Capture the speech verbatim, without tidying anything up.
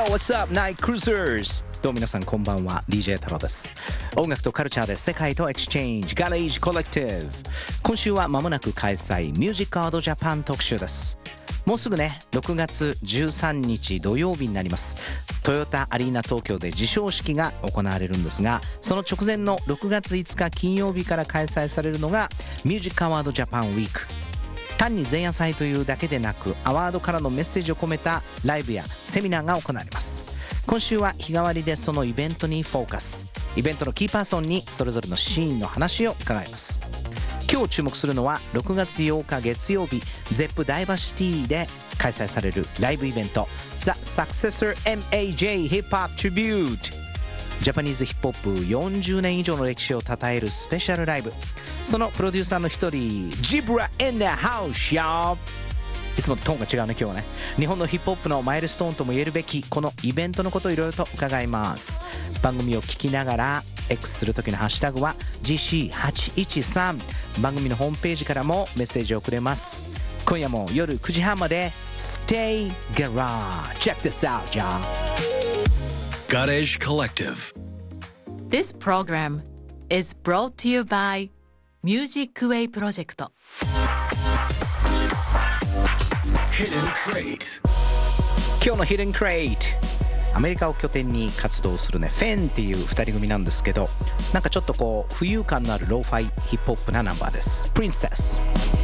What's up, Night Cruisers? どうも皆さんこんばんは、 ディージェー 太郎です。音楽とカルチャーで世界とエクスチェンジ、ガレージコレクティブ。今週は間もなく開催、ミュージックアワードジャパン特集です。もうすぐね、ろくがつじゅうさんにち土曜日になります。トヨタアリーナ東京で授賞式が行われるんですが、その直前のろくがついつか金曜日から開催されるのがミュージックアワードジャパンウィーク。単に前夜祭というだけでなく、アワードからのメッセージを込めたライブやセミナーが行われます。今週は日替わりでそのイベントにフォーカス。イベントのキーパーソンにそれぞれのシーンの話を伺います。今日注目するのはろくがつようか月曜日、ゼップダイバーシティで開催されるライブイベント The Successor エムエージェー Hip Hop Tribute。 ジャパニーズヒップホップよんじゅうねん以上の歴史を称えるスペシャルライブ。そのプロデューサーの一人、ジブラ in the house よ。いつもとトーンが違うね、今日はね。日本のヒップホップのマイルストーンとも言えるべきこのイベントのことをいろいろと伺います。番組を聞きながら X するときのハッシュタグは ジーシーはちいちさん。 番組のホームページからもメッセージをくれます。今夜も夜くじはんまで Stay Garage Check this out, y'all. Garage Collective. This program is brought to you by Music Way Project Hidden Crate. 今日の Hidden Crate、 アメリカを拠点に活動するねフェンっていうふたり組なんですけど、なんかちょっとこう浮遊感のあるローファイヒップホップなナンバーです。 Princess